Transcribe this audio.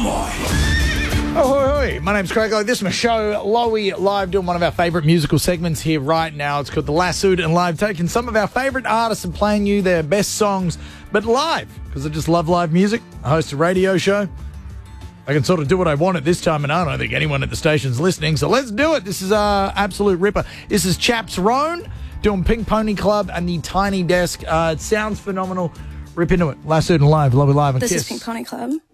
Ahoy, my name's Craig. This is my show, Lowy Live, doing one of our favourite musical segments here right now. It's called The Lassoed and Live, taking some of our favourite artists and playing you their best songs, but live, because I just love live music. I host a radio show. I can sort of do what I want at this time, and I don't think anyone at the station's listening, so let's do it. This is absolute ripper. This is Chaps Roan doing Pink Pony Club and the Tiny Desk. It sounds phenomenal. Rip into it. Lassoed and Live, Lowy Live, and This Kiss. is Pink Pony Club.